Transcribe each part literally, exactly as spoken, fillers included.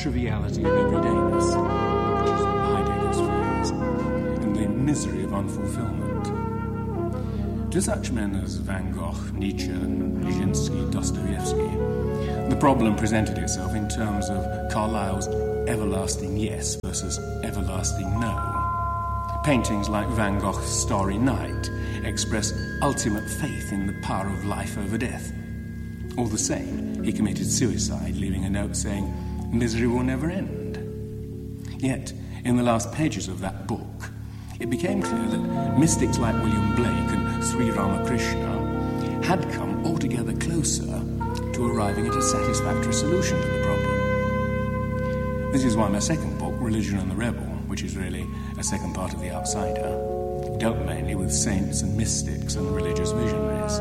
triviality of everydayness, which is Heidegger's phrase, and the misery of unfulfillment. To such men as Van Gogh, Nietzsche, and Nijinsky, Dostoevsky, the problem presented itself in terms of Carlyle's everlasting yes versus everlasting no. Paintings like Van Gogh's Starry Night express ultimate faith in the power of life over death. All the same, he committed suicide, leaving a note saying, "Misery will never end." Yet, in the last pages of that book, it became clear that mystics like William Blake and Sri Ramakrishna had come altogether closer to arriving at a satisfactory solution to the problem. This is why my second book, Religion and the Rebel, which is really a second part of The Outsider, dealt mainly with saints and mystics and religious visionaries.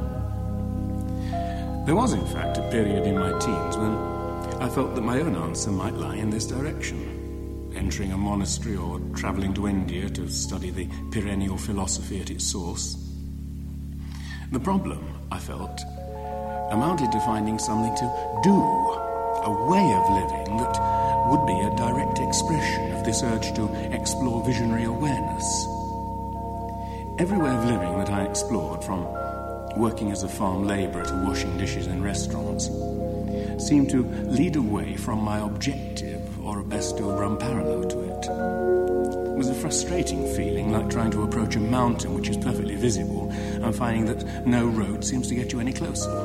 There was, in fact, a period in my teens when I felt that my own answer might lie in this direction, entering a monastery or travelling to India to study the perennial philosophy at its source. The problem, I felt, amounted to finding something to do, a way of living that would be a direct expression of this urge to explore visionary awareness. Every way of living that I explored, from working as a farm labourer to washing dishes in restaurants, seemed to lead away from my objective, or best still run parallel to it. It was a frustrating feeling, like trying to approach a mountain which is perfectly visible and finding that no road seems to get you any closer.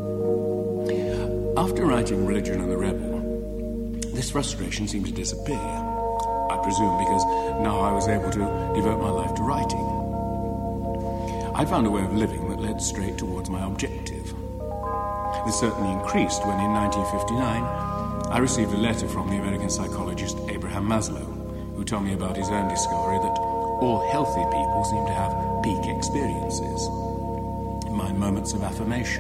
After writing Religion and the Rebel, this frustration seemed to disappear, I presume because now I was able to devote my life to writing. I found a way of living that led straight towards my objective. This certainly increased when in nineteen fifty-nine I received a letter from the American psychologist Abraham Maslow, who told me about his own discovery that all healthy people seem to have peak experiences, my moments of affirmation.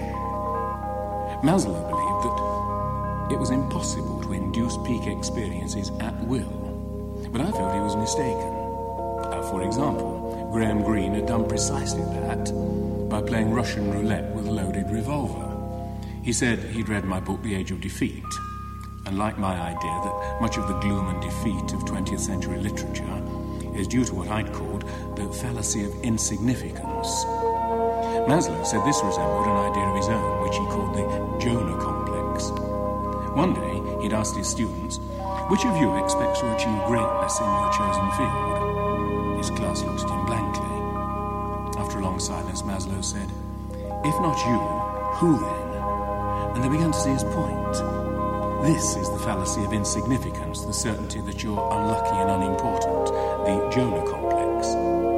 Maslow believed that it was impossible to induce peak experiences at will, but I felt he was mistaken. Uh, for example, Graham Greene had done precisely that by playing Russian roulette with a loaded revolver. He said he'd read my book The Age of Defeat, and liked my idea that much of the gloom and defeat of twentieth century literature is due to what I'd called the fallacy of insignificance. Maslow said this resembled an idea of his own, which he called the Jonah complex. One day, he'd asked his students, "Which of you expects to achieve greatness in your chosen field?" His class looked at him blankly. After a long silence, Maslow said, "If not you, who then?" And they began to see his point. This is the fallacy of insignificance, the certainty that you're unlucky and unimportant, the Jonah complex.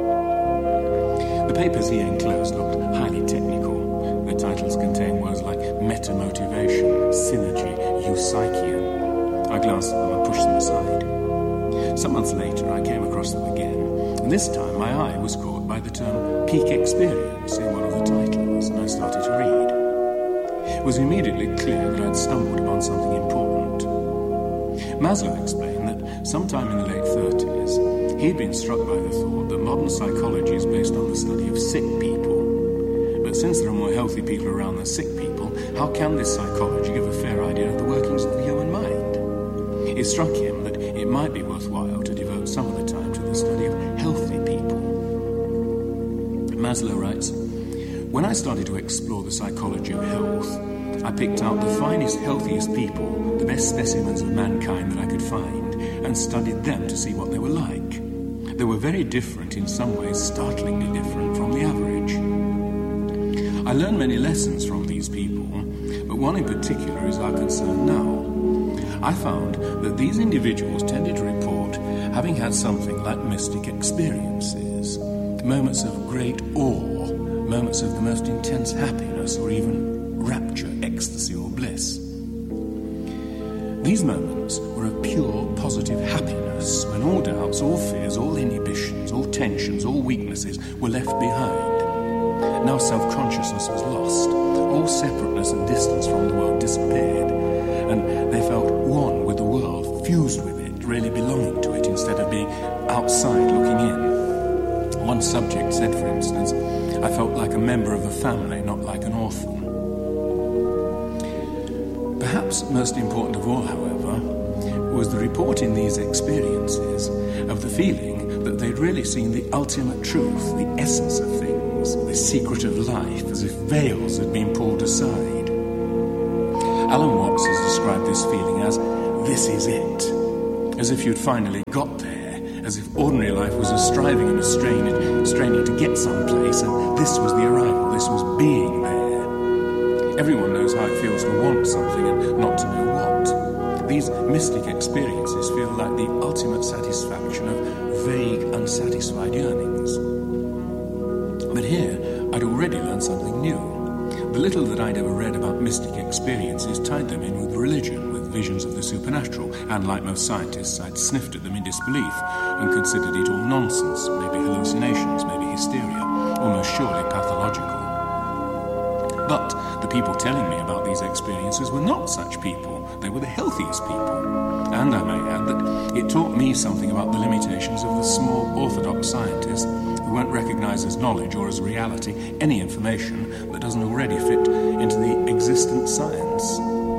The papers he enclosed looked highly technical. Their titles contained words like meta-motivation, synergy, eusychian. I glanced at them and pushed them aside. Some months later, I came across them again, and this time my eye was caught by the term peak experience in one of the titles, and I started to read. It was immediately clear that I'd stumbled upon something important. Maslow explained that sometime in the late thirties, he'd been struck by the thought that modern psychology is based on the study of sick people. But since there are more healthy people around than sick people, how can this psychology give a fair idea of the workings of the human mind? It struck him that it might be worthwhile to devote some of the time to the study of healthy people. Maslow writes, "When I started to explore the psychology of health, I picked out the finest, healthiest people, the best specimens of mankind that I could find, and studied them to see what they were like. They were very different, in some ways startlingly different from the average. I learned many lessons from these people, but one in particular is our concern now. I found that these individuals tended to report having had something like mystic experiences, moments of great awe, moments of the most intense happiness, or even rapture, ecstasy, or bliss. These moments were of pure, positive happiness, when all doubts, all fears, all inhibitions, all tensions, all weaknesses were left behind. Now self-consciousness was lost, all separateness and distance from the world disappeared, and they felt one with the world, fused with it, really belonging to it, instead of being outside looking in. One subject said, for instance, I felt like a member of the family, not like an orphan." Perhaps most important of all, however, was the report in these experiences of the feeling that they'd really seen the ultimate truth, the essence of things, the secret of life, as if veils had been pulled aside. Alan Watts has described this feeling as, this is it, as if you'd finally got there, as if ordinary life was a striving and a straining, straining to get someplace, and this was the arrival, this was being there. Everyone knows how it feels to want something and not to know what. These mystic experiences feel like the ultimate satisfaction of vague, unsatisfied yearnings. But here, I'd already learned something new. The little that I'd ever read about mystic experiences tied them in with religion, with visions of the supernatural, and like most scientists, I'd sniffed at them in disbelief and considered it all nonsense, maybe hallucinations, maybe hysteria, almost surely pathological. But the people telling me about these experiences were not such people. They were the healthiest people. And I may add that it taught me something about the limitations of the small orthodox scientists who won't recognize as knowledge or as reality any information that doesn't already fit into the existent science.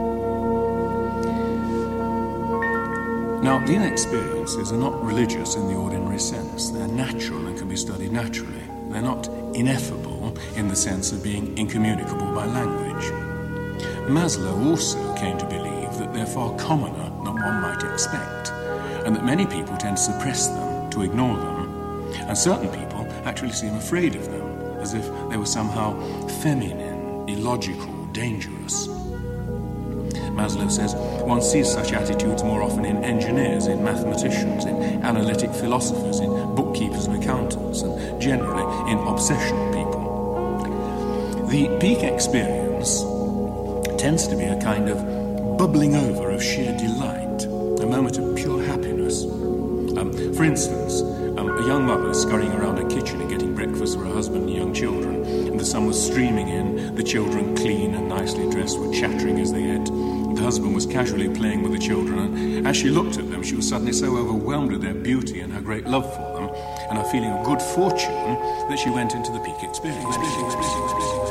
Now, these experiences are not religious in the ordinary sense. They're natural and can be studied naturally. They're not ineffable in the sense of being incommunicable by language. Maslow also came to believe that they're far commoner than one might expect, and that many people tend to suppress them, to ignore them, and certain people actually seem afraid of them, as if they were somehow feminine, illogical, dangerous. Maslow says one sees such attitudes more often in engineers, in mathematicians, in analytic philosophers, in bookkeepers and accountants, and generally in obsessional people. The peak experience tends to be a kind of bubbling over of sheer delight, a moment of pure happiness. Um, for instance, um, a young mother scurrying around her kitchen and getting breakfast for her husband and young children, and the sun was streaming in, the children, clean and nicely dressed, were chattering as they ate. The husband was casually playing with the children, and as she looked at them, she was suddenly so overwhelmed with their beauty and her great love for them, and her feeling of good fortune, that she went into the peak experience.